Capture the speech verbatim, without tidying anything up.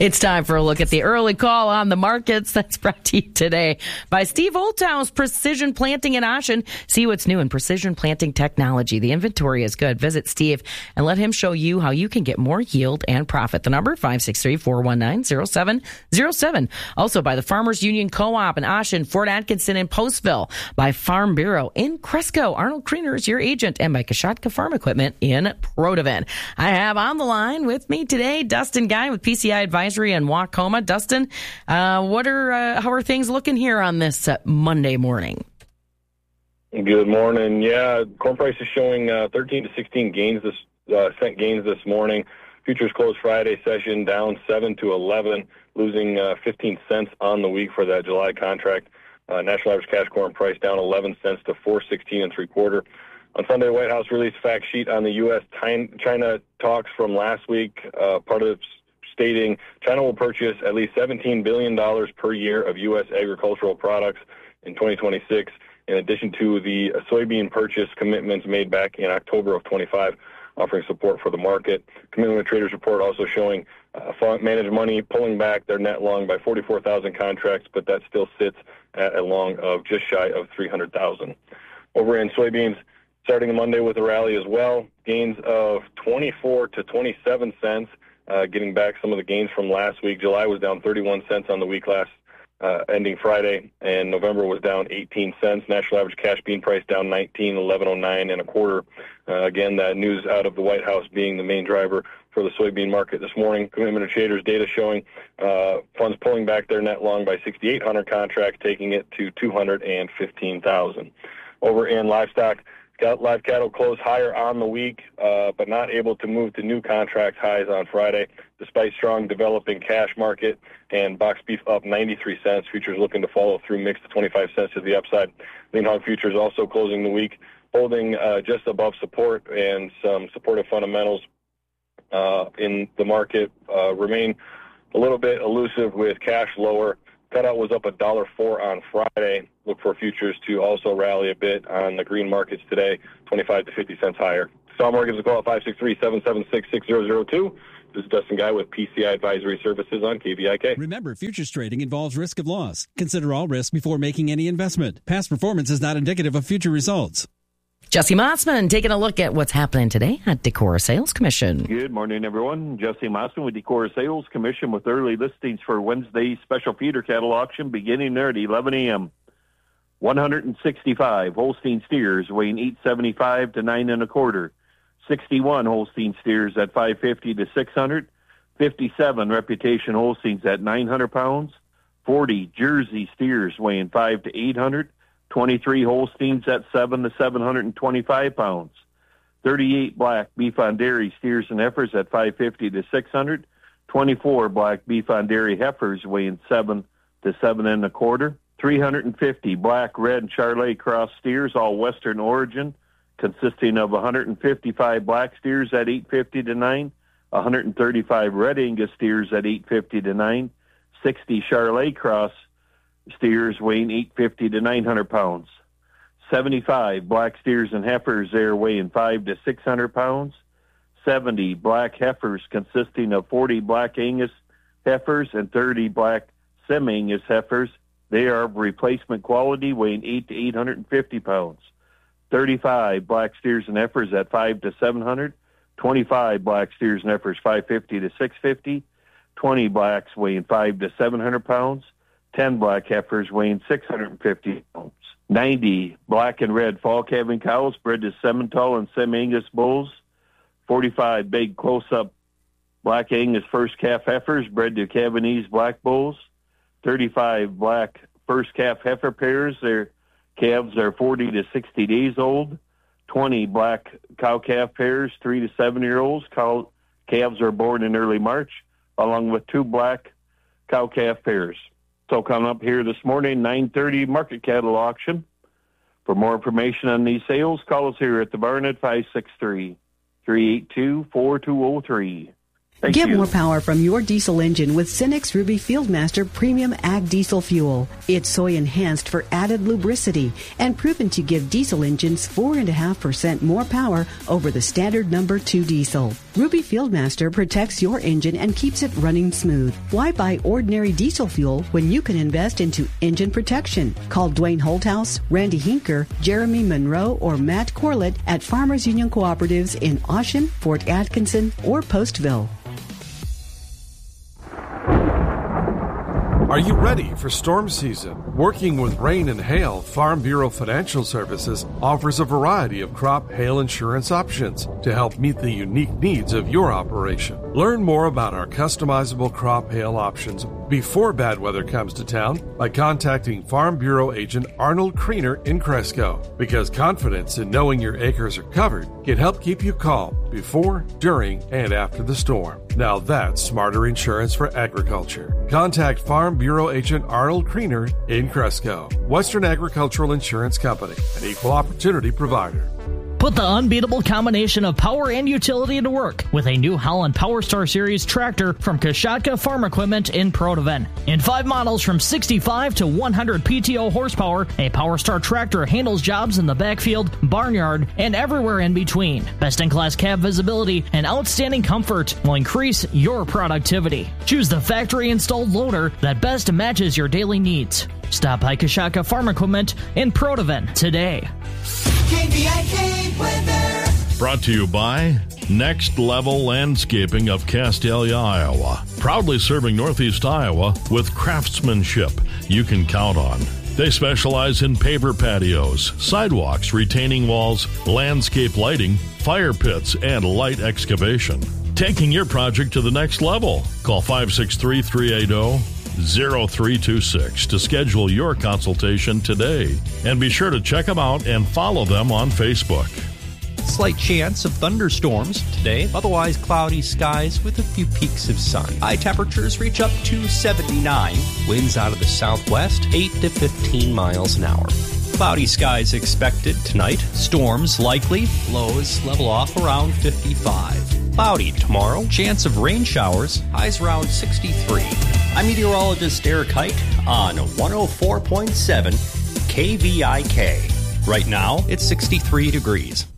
It's time for a look at the early call on the markets. That's brought to you today by Steve Oldhouse, Precision Planting in Ashen. See what's new in precision planting technology. The inventory is good. Visit Steve and let him show you how you can get more yield and profit. The number, five six three, four one nine, zero seven zero seven. Also by the Farmers Union Co-op in Ashen, Fort Atkinson in Postville, by Farm Bureau in Cresco. Arnold Kriener is your agent, and by Kashatka Farm Equipment in Protivin. I have on the line with me today Dustin Guy with P C I Advisory in Wacoma. Dustin, uh, what are uh, how are things looking here on this uh, Monday morning? Good morning. Yeah, corn price is showing uh, thirteen to sixteen gains this uh, cent gains this morning. Futures closed Friday session down seven to eleven, losing uh, fifteen cents on the week for that July contract. Uh, national average cash corn price down eleven cents to four sixteen and three quarter. On Sunday, the White House released fact sheet on the U S China talks from last week. Uh, part of stating China will purchase at least seventeen billion dollars per year of U S agricultural products in twenty twenty-six, in addition to the soybean purchase commitments made back in October of twenty-five, offering support for the market. Commitment Traders report also showing uh, managed money pulling back their net long by forty-four thousand contracts, but that still sits at a long of just shy of three hundred thousand. Over in soybeans, starting Monday with a rally as well, gains of twenty-four to twenty-seven cents. Uh, getting back some of the gains from last week. July was down thirty-one cents on the week last uh, ending Friday, and November was down eighteen cents. National average cash bean price down nineteen, eleven oh nine and a quarter. Uh, again, that news out of the White House being the main driver for the soybean market this morning. Commitment Traders data showing uh, funds pulling back their net long by sixty-eight hundred contracts, taking it to two hundred fifteen thousand. Over in livestock, live cattle closed higher on the week, uh, but not able to move to new contract highs on Friday, despite strong developing cash market and box beef up ninety-three cents. Futures looking to follow through, mixed to twenty-five cents to the upside. Lean hog futures also closing the week, holding uh, just above support, and some supportive fundamentals uh, in the market uh, remain a little bit elusive with cash lower. Cutout was up a dollar four on Friday. Look for futures to also rally a bit on the green markets today, twenty-five to fifty cents higher. Star Morgan's a call at five six three, seven seven six, six zero zero two. This is Dustin Guy with P C I Advisory Services on K V I K. Remember, futures trading involves risk of loss. Consider all risk before making any investment. Past performance is not indicative of future results. Jesse Mossman taking a look at what's happening today at Decorah Sales Commission. Good morning, everyone. Jesse Mossman with Decorah Sales Commission with early listings for Wednesday's special feeder cattle auction beginning there at eleven a.m. one hundred sixty-five Holstein steers weighing eight seventy-five to nine and a quarter. sixty-one Holstein steers at five fifty to six hundred. fifty-seven Reputation Holsteins at nine hundred pounds. forty Jersey steers weighing five to eight hundred. twenty-three Holsteins at seven to seven hundred twenty-five pounds. thirty-eight Black Beef on Dairy steers and heifers at five fifty to six hundred. twenty-four Black Beef on Dairy heifers weighing seven to seven and a quarter. three hundred fifty Black, Red, and Charolais Cross steers, all Western origin, consisting of one hundred fifty-five Black steers at eight fifty to nine, one hundred thirty-five Red Angus steers at eight fifty to nine, sixty Charolais Cross steers weighing eight fifty to nine hundred pounds. seventy-five Black steers and heifers there weighing five to six hundred pounds. seventy Black heifers consisting of forty Black Angus heifers and thirty Black Sem-Angus heifers. They are of replacement quality, weighing eight to eight hundred fifty pounds. thirty-five Black steers and heifers at five to seven hundred. twenty-five Black steers and heifers five fifty to six fifty. twenty Blacks weighing five to seven hundred pounds. ten Black heifers weighing six hundred fifty pounds. ninety Black and Red fall calving cows bred to Simmental and Sem-Angus bulls. forty-five Big close-up Black Angus first calf heifers bred to Cavanese black bulls. thirty-five Black first calf heifer pairs. Their calves are forty to sixty days old. twenty Black cow calf pairs, three to seven year olds. Cow calves are born in early March, along with two Black cow calf pairs. So coming up here this morning, nine thirty market cattle auction. For more information on these sales, call us here at the barn at five six three, three eight two, four two zero three. Thank Get you. more power from your diesel engine with Cenex Ruby Fieldmaster Premium Ag Diesel Fuel. It's soy enhanced for added lubricity and proven to give diesel engines four point five percent more power over the standard number two diesel. Ruby Fieldmaster protects your engine and keeps it running smooth. Why buy ordinary diesel fuel when you can invest into engine protection? Call Dwayne Holthouse, Randy Hinker, Jeremy Monroe, or Matt Corlett at Farmers Union Cooperatives in Oshen, Fort Atkinson, or Postville. Are you ready for storm season? Working with rain and hail, Farm Bureau Financial Services offers a variety of crop hail insurance options to help meet the unique needs of your operation. Learn more about our customizable crop hail options before bad weather comes to town by contacting Farm Bureau agent Arnold Kriener in Cresco, because confidence in knowing your acres are covered can help keep you calm before, during, and after the storm. Now that's smarter insurance for agriculture. Contact Farm Bureau agent Arnold Kriener in Cresco. Western Agricultural Insurance Company, an equal opportunity provider. Put the unbeatable combination of power and utility to work with a New Holland PowerStar Series tractor from Kashatka Farm Equipment in Protoven. In five models from sixty-five to one hundred P T O horsepower, a PowerStar tractor handles jobs in the backfield, barnyard, and everywhere in between. Best-in-class cab visibility and outstanding comfort will increase your productivity. Choose the factory-installed loader that best matches your daily needs. Stop by Kashatka Farm Equipment in Protoven today. K V I K weather. Brought to you by Next Level Landscaping of Castalia, Iowa. Proudly serving Northeast Iowa with craftsmanship you can count on. They specialize in paver patios, sidewalks, retaining walls, landscape lighting, fire pits, and light excavation. Taking your project to the next level. Call five six three, three eight zero, zero three two six to schedule your consultation today. And be sure to check them out and follow them on Facebook. Slight chance of thunderstorms today, otherwise cloudy skies with a few peaks of sun. High temperatures reach up to seventy-nine. Winds out of the southwest, eight to fifteen miles an hour. Cloudy skies expected tonight. Storms likely. Lows level off around fifty-five. Cloudy tomorrow. Chance of rain showers. Highs around sixty-three. I'm meteorologist Eric Height on one oh four point seven K V I K. Right now, it's sixty-three degrees.